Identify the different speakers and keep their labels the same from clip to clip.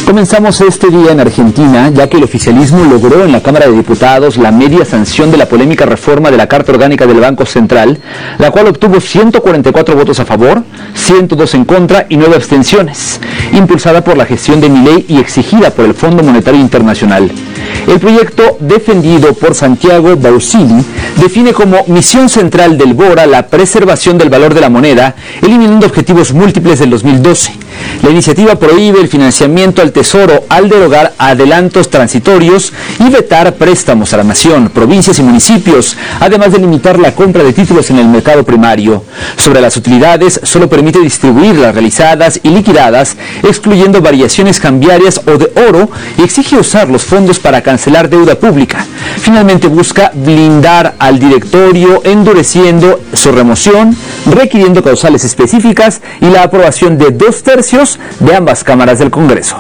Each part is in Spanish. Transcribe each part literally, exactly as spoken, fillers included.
Speaker 1: Comenzamos este día en Argentina, ya que el oficialismo logró en la Cámara de Diputados la media sanción de la polémica reforma de la Carta Orgánica del Banco Central, la cual obtuvo ciento cuarenta y cuatro votos a favor, ciento dos en contra y nueve abstenciones, impulsada por la gestión de Milei y exigida por el Fondo Monetario Internacional. El proyecto, defendido por Santiago Bausili, define como misión central del BORA la preservación del valor de la moneda, eliminando objetivos múltiples del dos mil doce. La iniciativa prohíbe el financiamiento al Tesoro al derogar adelantos transitorios y vetar préstamos a la nación, provincias y municipios, además de limitar la compra de títulos en el mercado primario. Sobre las utilidades, solo permite distribuir las realizadas y liquidadas, excluyendo variaciones cambiarias o de oro, y exige usar los fondos para cancelar deuda pública. Finalmente busca blindar al directorio, endureciendo su remoción, requiriendo causales específicas y la aprobación de dos tercios de ambas cámaras del Congreso.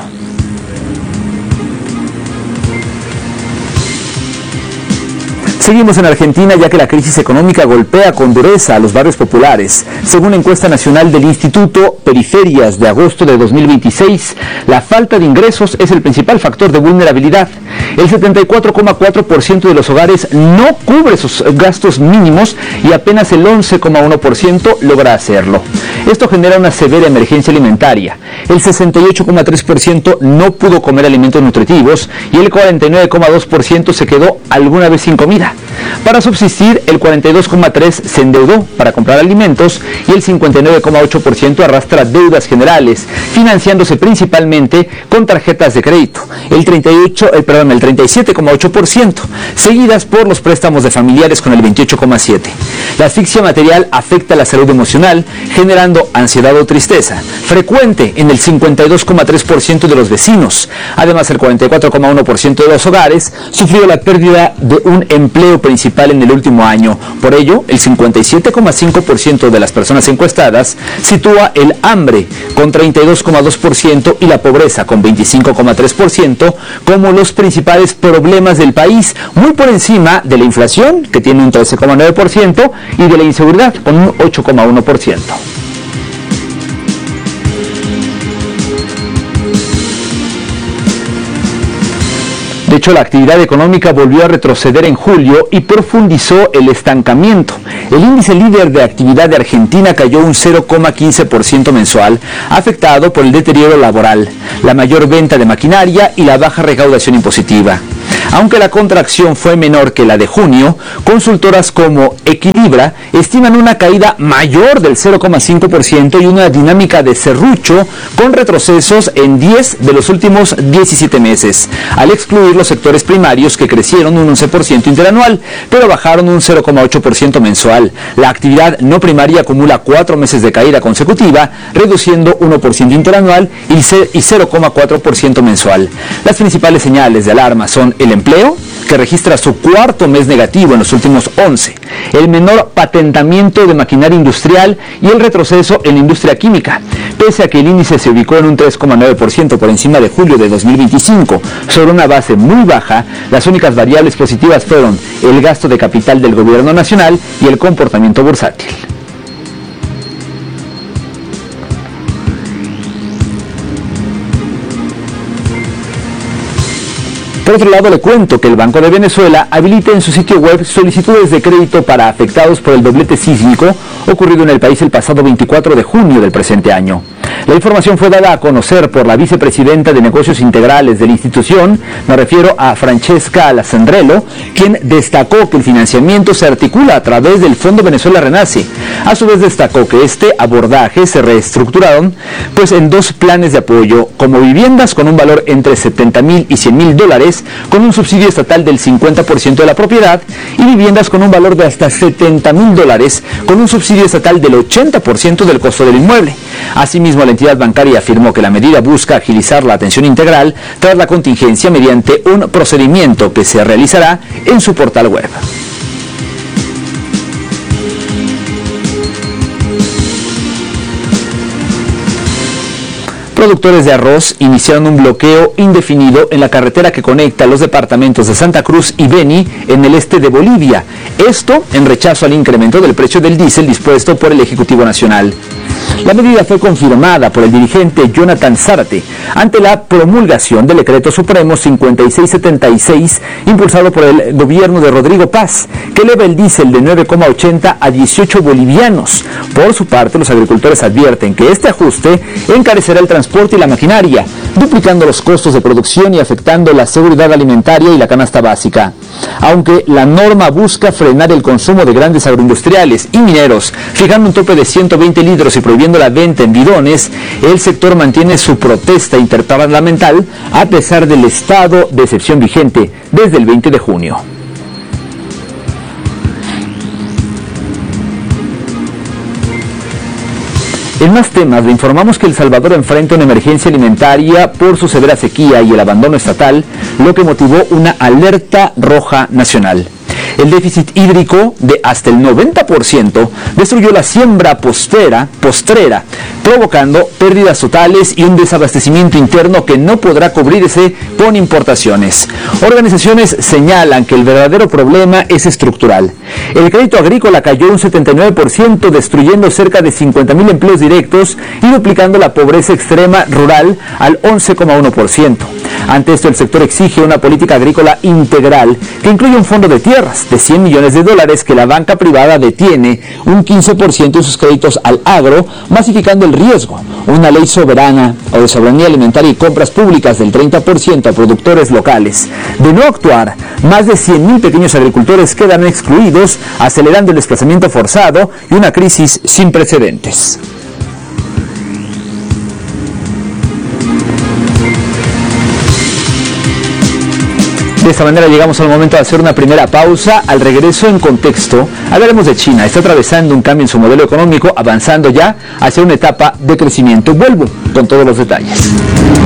Speaker 1: Seguimos en Argentina, ya que la crisis económica golpea con dureza a los barrios populares. Según la encuesta nacional del Instituto Periferias de agosto de dos mil veintiséis, la falta de ingresos es el principal factor de vulnerabilidad. El setenta y cuatro coma cuatro por ciento de los hogares no cubre sus gastos mínimos y apenas el once coma uno por ciento logra hacerlo. Esto genera una severa emergencia alimentaria. El sesenta y ocho coma tres por ciento no pudo comer alimentos nutritivos y el cuarenta y nueve coma dos por ciento se quedó alguna vez sin comida. Para subsistir, el cuarenta y dos coma tres por ciento se endeudó para comprar alimentos y el cincuenta y nueve coma ocho por ciento arrastra deudas generales, financiándose principalmente con tarjetas de crédito, el, treinta y ocho, eh, perdón, el treinta y siete coma ocho por ciento, seguidas por los préstamos de familiares con el veintiocho coma siete por ciento. La asfixia material afecta la salud emocional, generando ansiedad o tristeza, frecuente en el cincuenta y dos coma tres por ciento de los vecinos. Además, el cuarenta y cuatro coma uno por ciento de los hogares sufrió la pérdida de un empleo principal en el último año. Por ello, el cincuenta y siete coma cinco por ciento de las personas encuestadas sitúa el hambre con treinta y dos coma dos por ciento y la pobreza con veinticinco coma tres por ciento como los principales problemas del país, muy por encima de la inflación, que tiene un trece coma nueve por ciento, y de la inseguridad, con un ocho coma uno por ciento. De hecho, la actividad económica volvió a retroceder en julio y profundizó el estancamiento. El índice líder de actividad de Argentina cayó un cero coma quince por ciento mensual, afectado por el deterioro laboral, la mayor venta de maquinaria y la baja recaudación impositiva. Aunque la contracción fue menor que la de junio, consultoras como Equilibra estiman una caída mayor del cero coma cinco por ciento y una dinámica de serrucho con retrocesos en diez de los últimos diecisiete meses, al excluir los sectores primarios que crecieron un once por ciento interanual, pero bajaron un cero coma ocho por ciento mensual. La actividad no primaria acumula cuatro meses de caída consecutiva, reduciendo uno por ciento interanual y cero coma cuatro por ciento mensual. Las principales señales de alarma son el empleo, que registra su cuarto mes negativo en los últimos once, el menor patentamiento de maquinaria industrial y el retroceso en la industria química. Pese a que el índice se ubicó en un tres coma nueve por ciento por encima de julio de dos mil veinticinco, sobre una base muy baja, las únicas variables positivas fueron el gasto de capital del gobierno nacional y el comportamiento bursátil. Por otro lado, le cuento que el Banco de Venezuela habilita en su sitio web solicitudes de crédito para afectados por el doblete sísmico ocurrido en el país el pasado veinticuatro de junio del presente año. La información fue dada a conocer por la vicepresidenta de Negocios Integrales de la institución, me refiero a Francesca Lasandrello, quien destacó que el financiamiento se articula a través del Fondo Venezuela Renace. A su vez destacó que este abordaje se reestructuraron pues en dos planes de apoyo, como viviendas con un valor entre setenta mil y cien mil dólares, con un subsidio estatal del cincuenta por ciento de la propiedad, y viviendas con un valor de hasta setenta mil dólares, con un subsidio estatal del ochenta por ciento del costo del inmueble. Asimismo, la entidad bancaria afirmó que la medida busca agilizar la atención integral tras la contingencia mediante un procedimiento que se realizará en su portal web. Productores de arroz iniciaron un bloqueo indefinido en la carretera que conecta los departamentos de Santa Cruz y Beni en el este de Bolivia. Esto en rechazo al incremento del precio del diésel dispuesto por el Ejecutivo Nacional. La medida fue confirmada por el dirigente Jonathan Zárate ante la promulgación del Decreto Supremo cincuenta y seis setenta y seis impulsado por el gobierno de Rodrigo Paz, que eleva el diésel de nueve coma ochenta a dieciocho bolivianos. Por su parte, los agricultores advierten que este ajuste encarecerá el transporte y la maquinaria, duplicando los costos de producción y afectando la seguridad alimentaria y la canasta básica. Aunque la norma busca frenar el consumo de grandes agroindustriales y mineros, fijando un tope de ciento veinte litros y prohibiendo la venta en bidones, el sector mantiene su protesta intergubernamental a pesar del estado de excepción vigente desde el veinte de junio. En más temas, le informamos que El Salvador enfrenta una emergencia alimentaria por su severa sequía y el abandono estatal, lo que motivó una alerta roja nacional. El déficit hídrico de hasta el noventa por ciento destruyó la siembra postera, postrera, provocando pérdidas totales y un desabastecimiento interno que no podrá cubrirse con importaciones. Organizaciones señalan que el verdadero problema es estructural. El crédito agrícola cayó un setenta y nueve por ciento, destruyendo cerca de cincuenta mil empleos directos y duplicando la pobreza extrema rural al once coma uno por ciento. Ante esto, el sector exige una política agrícola integral que incluye un fondo de tierras de cien millones de dólares que la banca privada detiene un quince por ciento de sus créditos al agro, masificando el riesgo, una ley soberana o de soberanía alimentaria y compras públicas del treinta por ciento a productores locales. De no actuar, más de cien mil pequeños agricultores quedan excluidos, acelerando el desplazamiento forzado y una crisis sin precedentes. De esta manera llegamos al momento de hacer una primera pausa. Al regreso, en contexto, hablaremos de China. Está atravesando un cambio en su modelo económico, avanzando ya hacia una etapa de crecimiento. Vuelvo con todos los detalles.